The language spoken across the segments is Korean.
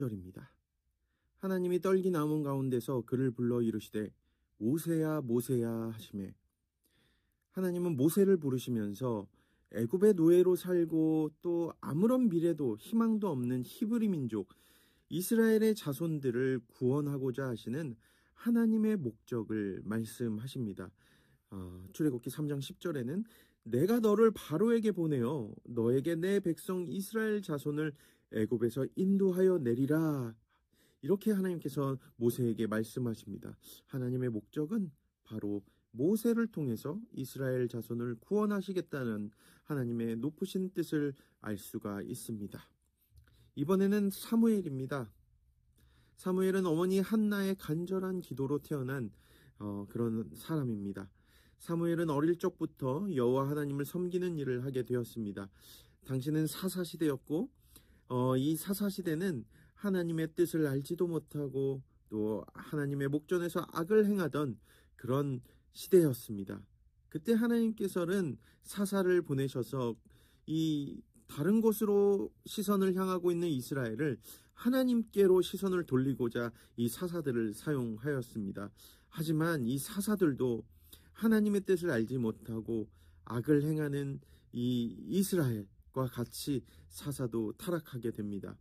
절입니다. 하나님이 떨기 나무 가운데서 그를 불러 이르시되 모세야 모세야 하시매, 하나님은 모세를 부르시면서 애굽의 노예로 살고 또 아무런 미래도 희망도 없는 히브리 민족 이스라엘의 자손들을 구원하고자 하시는 하나님의 목적을 말씀하십니다. 출애굽기 3장 10절에는 내가 너를 바로에게 보내어 너에게 내 백성 이스라엘 자손을 애굽에서 인도하여 내리라, 이렇게 하나님께서 모세에게 말씀하십니다. 하나님의 목적은 바로 모세를 통해서 이스라엘 자손을 구원하시겠다는 하나님의 높으신 뜻을 알 수가 있습니다. 이번에는 사무엘입니다. 사무엘은 어머니 한나의 간절한 기도로 태어난 그런 사람입니다. 사무엘은 어릴 적부터 여호와 하나님을 섬기는 일을 하게 되었습니다. 당시는 사사시대였고 이 사사시대는 하나님의 뜻을 알지도 못하고 또 하나님의 목전에서 악을 행하던 그런 시대였습니다. 그때 하나님께서는 사사를 보내셔서 이 다른 곳으로 시선을 향하고 있는 이스라엘을 하나님께로 시선을 돌리고자 이 사사들을 사용하였습니다. 하지만 이 사사들도 하나님의 뜻을 알지 못하고 악을 행하는 이 이스라엘과 같이 사사도 타락하게 됩니다.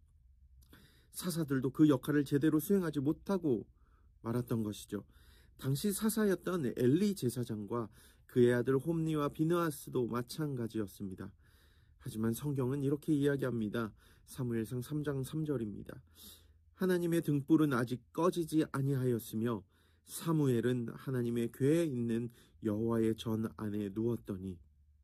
사사들도 그 역할을 제대로 수행하지 못하고 말았던 것이죠. 당시 사사였던 엘리 제사장과 그의 아들 홈니와 비느하스도 마찬가지였습니다. 하지만 성경은 이렇게 이야기합니다. 사무엘상 3장 3절입니다. 하나님의 등불은 아직 꺼지지 아니하였으며 사무엘은 하나님의 궤에 있는 여호와의 전 안에 누웠더니,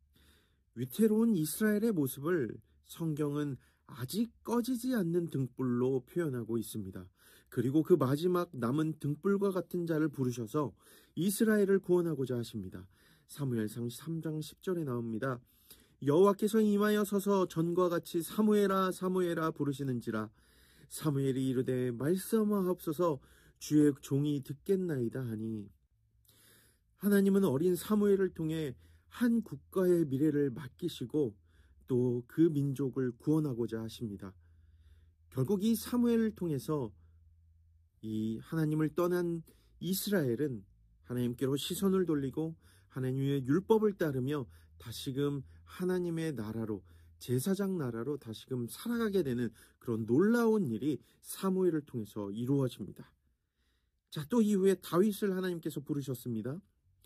위태로운 이스라엘의 모습을 성경은 아직 꺼지지 않는 등불로 표현하고 있습니다. 그리고 그 마지막 남은 등불과 같은 자를 부르셔서 이스라엘을 구원하고자 하십니다. 사무엘상 3장 10절에 나옵니다. 여호와께서 임하여 서서 전과 같이 사무엘아 사무엘아 부르시는지라, 사무엘이 이르되 말씀하옵소서 주의 종이 듣겠나이다 하니, 하나님은 어린 사무엘을 통해 한 국가의 미래를 맡기시고 또 그 민족을 구원하고자 하십니다. 결국 이 사무엘을 통해서 이 하나님을 떠난 이스라엘은 하나님께로 시선을 돌리고 하나님의 율법을 따르며 다시금 하나님의 나라로, 제사장 나라로 다시금 살아가게 되는 그런 놀라운 일이 사무엘을 통해서 이루어집니다. 자, 또 이후에 다윗을 하나님께서 부르셨습니다.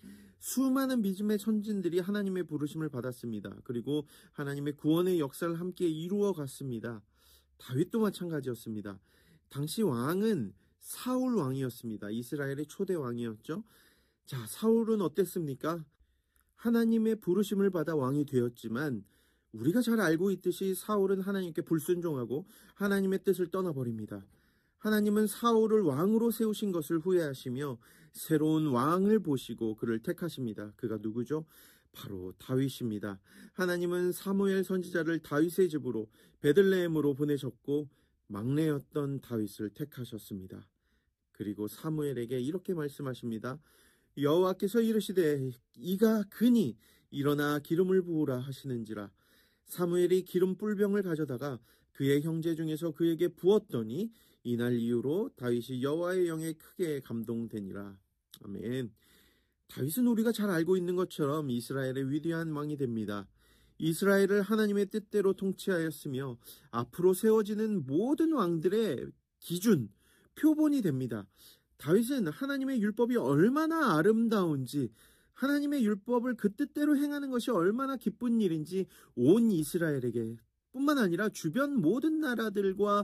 수많은 믿음의 선진들이 하나님의 부르심을 받았습니다. 그리고 하나님의 구원의 역사를 함께 이루어 갔습니다. 다윗도 마찬가지였습니다. 당시 왕은 사울 왕이었습니다. 이스라엘의 초대 왕이었죠. 자, 사울은 어땠습니까? 하나님의 부르심을 받아 왕이 되었지만 우리가 잘 알고 있듯이 사울은 하나님께 불순종하고 하나님의 뜻을 떠나버립니다. 하나님은 사울을 왕으로 세우신 것을 후회하시며 새로운 왕을 보시고 그를 택하십니다. 그가 누구죠? 바로 다윗입니다. 하나님은 사무엘 선지자를 다윗의 집으로 베들레헴으로 보내셨고 막내였던 다윗을 택하셨습니다. 그리고 사무엘에게 이렇게 말씀하십니다. 여호와께서 이르시되 이가 그니 일어나 기름을 부으라 하시는지라. 사무엘이 기름 뿔병을 가져다가 그의 형제 중에서 그에게 부었더니 이날 이후로 다윗이 여호와의 영에 크게 감동되니라. 아멘. 다윗은 우리가 잘 알고 있는 것처럼 이스라엘의 위대한 왕이 됩니다. 이스라엘을 하나님의 뜻대로 통치하였으며 앞으로 세워지는 모든 왕들의 기준, 표본이 됩니다. 다윗은 하나님의 율법이 얼마나 아름다운지, 하나님의 율법을 그 뜻대로 행하는 것이 얼마나 기쁜 일인지 온 이스라엘에게 뿐만 아니라 주변 모든 나라들과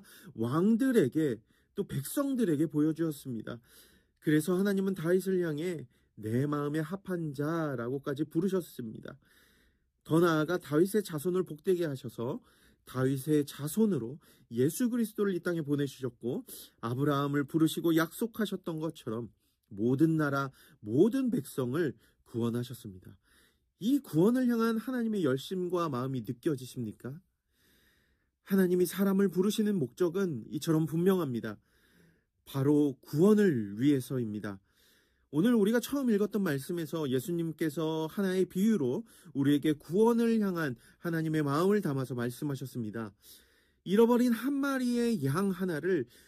왕들에게 또 백성들에게 보여주었습니다. 그래서 하나님은 다윗을 향해 내 마음에 합한 자라고까지 부르셨습니다. 더 나아가 다윗의 자손을 복되게 하셔서 다윗의 자손으로 예수 그리스도를 이 땅에 보내주셨고 아브라함을 부르시고 약속하셨던 것처럼 모든 나라, 모든 백성을 구원하셨습니다. 이 구원을 향한 하나님의 열심과 마음이 느껴지십니까? 하나님이 사람을 부르시는 목적은 이처럼 분명합니다. 바로 구원을 위해서입니다. 오늘 우리가 처음 읽었던 말씀에서 예수님께서 하나의 비유로 우리에게 구원을 향한 하나님의 마음을 담아서 말씀하셨습니다. 잃어버린 한 마리의 양 하나를